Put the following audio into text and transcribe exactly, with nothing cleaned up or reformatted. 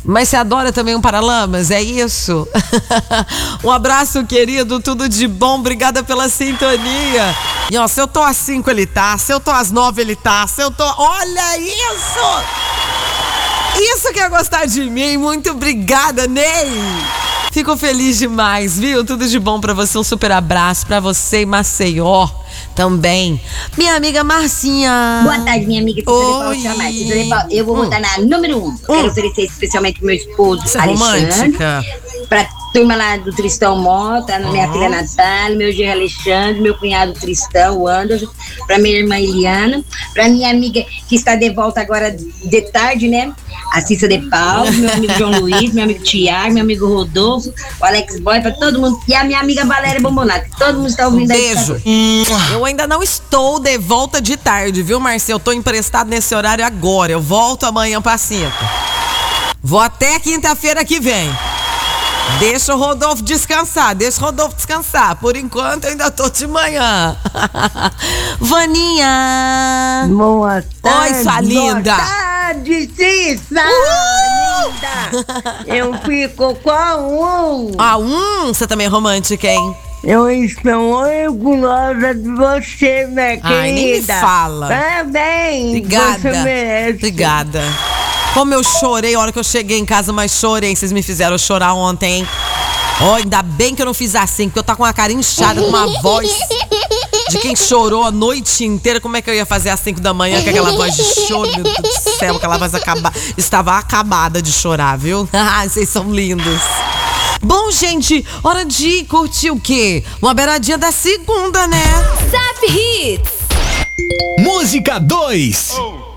Mas você adora também um Paralamas, é isso? Um abraço, querido, tudo de bom, obrigada pela sintonia. E ó, se eu tô às cinco ele tá, se eu tô às nove ele tá, se eu tô... Olha isso! Isso que é gostar de mim, muito obrigada, Ney! Fico feliz demais, viu? Tudo de bom pra você, um super abraço pra você e Maceió também. Minha amiga Marcinha. Boa tarde, minha amiga. Oi. Eu vou votar na número um. Quero oferecer especialmente pro meu esposo, Você é Alexandre. romântica? Pra turma lá do Tristão Mota, minha Uhum. filha Natália, meu genro Alexandre, meu cunhado Tristão, o Anderson, pra minha irmã Eliana, pra minha amiga que está de volta agora de tarde, né? A Cissa de Paulo, meu amigo João Luiz, meu amigo Tiago, meu amigo Rodolfo, o Alex Boy, pra todo mundo. E a minha amiga Valéria Bombonato, que todo mundo está ouvindo aí. Beijo. Eu ainda não estou de volta de tarde, viu, Marcelo? Eu tô emprestado nesse horário agora. Eu volto amanhã pra cinco. Vou até quinta-feira que vem. Deixa o Rodolfo descansar, deixa o Rodolfo descansar. Por enquanto eu ainda tô de manhã. Vaninha. Boa tarde. Oi, sua linda. Boa tarde, Cissa. Linda. Eu fico com a um. Ah, um? Você também é romântica, hein? Eu estou orgulhosa de você, minha Ai, querida. nem me fala. Parabéns. Obrigada. Você merece. Obrigada. Como eu chorei a hora que eu cheguei em casa, mas chorei. Vocês me fizeram chorar ontem, hein? Ó, oh, ainda bem que eu não fiz assim, porque eu tava com uma cara inchada, com uma voz de quem chorou a noite inteira. Como é que eu ia fazer às cinco da manhã com aquela voz de choro? Meu Deus do céu, aquela voz acaba... estava acabada de chorar, viu? Ah, vocês são lindos. Bom, gente, hora de curtir o quê? Uma beiradinha da segunda, né? Zap Hits. Música dois.